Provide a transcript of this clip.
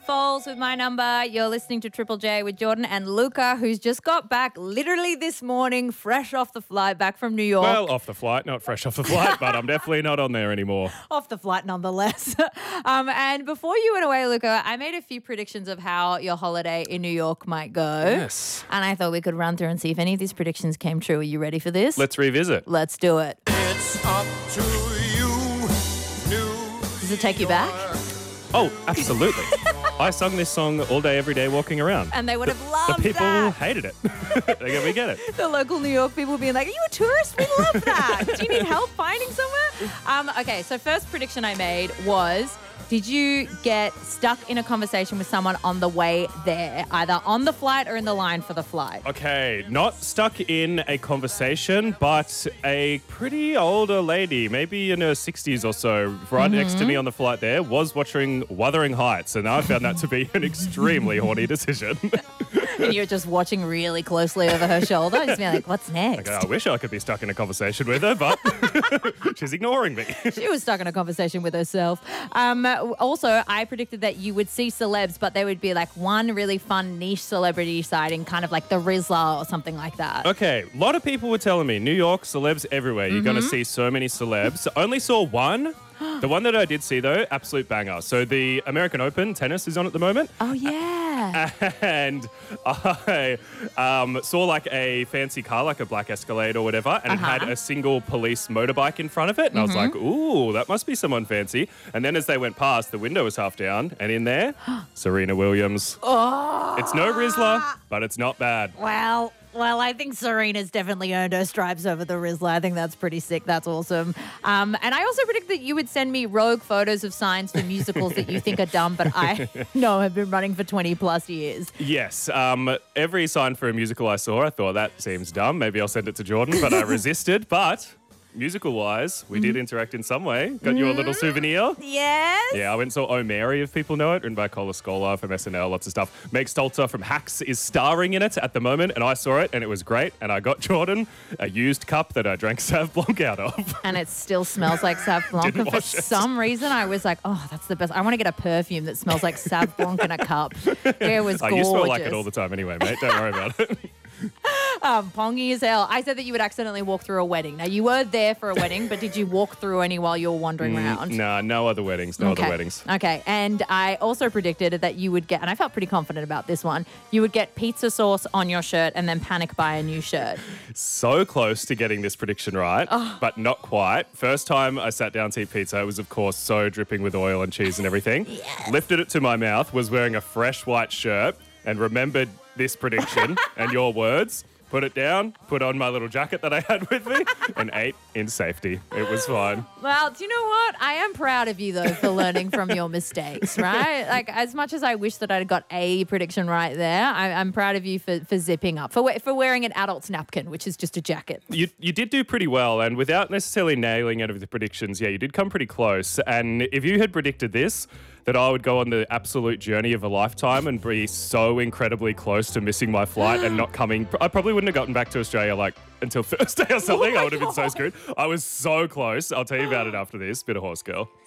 Foles with my number. You're listening to Triple J with Jordan and Luca, who's just got back literally this morning, fresh off the flight back from New York. Well, off the flight, not fresh off the flight, but I'm definitely not on there anymore. Off the flight nonetheless. And before you went away, Luca, I made a few predictions of how your holiday in New York might go. Yes. And I thought we could run through and see if any of these predictions came true. Are you ready for this? Let's revisit. Let's do it. It's up to you, New Does it take you back? Oh, absolutely. I sung this song all day, every day, walking around. And they would have The loved people that. hated it. We get it. The local New York people being like, are you a tourist? We love that. Do you need help finding somewhere? Okay, so first prediction I made was, did you get stuck in a conversation with someone on the way there, either on the flight or in the line for the flight? Okay, not stuck in a conversation, but a pretty older lady, maybe in her 60s or so, right next to me on the flight there, was watching Wuthering Heights, and I found that to be an extremely horny decision. And you're just watching really closely over her shoulder, just being like, what's next? Okay, I wish I could be stuck in a conversation with her, but she's ignoring me. She was stuck in a conversation with herself. Also, I predicted that you would see celebs, but there would be like one really fun niche celebrity sighting, kind of like the Rizzler or something like that. Okay, a lot of people were telling me, New York, celebs everywhere. You're going to see so many celebs. Only saw one. The one that I did see, though, absolute banger. So the American Open tennis is on at the moment. Oh, yeah. And I saw like a fancy car, like a black Escalade or whatever, and it had a single police motorbike in front of it. And I was like, ooh, that must be someone fancy. And then as they went past, the window was half down. And in there, Serena Williams. Oh. It's no Rizzler, but it's not bad. Well, I think Serena's definitely earned her stripes over the Rizzler. I think that's pretty sick. That's awesome. And I also predict that you would send me rogue photos of signs for musicals that you think are dumb, but I know have been running for 20 plus years. Yes. Every sign for a musical I saw, I thought that seems dumb. Maybe I'll send it to Jordan, but I resisted. But musical-wise, we did interact in some way. Got you a little souvenir. Yes? Yeah, I went and saw Oh Mary, if people know it, written by Cola Scola from SNL, lots of stuff. Meg Stalter from Hacks is starring in it at the moment, and I saw it, and it was great. And I got Jordan a used cup that I drank Sauv Blanc out of. And it still smells like Sauv Blanc. Didn't And for wash it. some reason, I was like, oh, that's the best. I want to get a perfume that smells like Sauv Blanc in a cup. It was Oh, gorgeous. you smell like it all the time anyway, mate. Don't worry about it. Pongy as hell. I said that you would accidentally walk through a wedding. Now, you were there for a wedding, but did you walk through any while you were wandering around? Nah, no other weddings. No other weddings. Okay. And I also predicted that you would get, and I felt pretty confident about this one, you would get pizza sauce on your shirt and then panic buy a new shirt. So close to getting this prediction right, but not quite. First time I sat down to eat pizza, it was, of course, so dripping with oil and cheese and everything. Yes. Lifted it to my mouth, was wearing a fresh white shirt, and remembered this prediction and your words. Put it down, put on my little jacket that I had with me, and ate in safety. It was fine. Well, do you know what? I am proud of you, though, for learning from your mistakes, right? Like, as much as I wish that I'd got a prediction right there, I'm proud of you for zipping up, for wearing an adult's napkin, which is just a jacket. You did do pretty well, and without necessarily nailing any of the predictions, yeah, you did come pretty close. And if you had predicted this, that I would go on the absolute journey of a lifetime and be so incredibly close to missing my flight and not coming, I probably wouldn't have gotten back to Australia like until Thursday or something. I would have been so screwed. I was so close. I'll tell you about it after this. Bit of horse girl.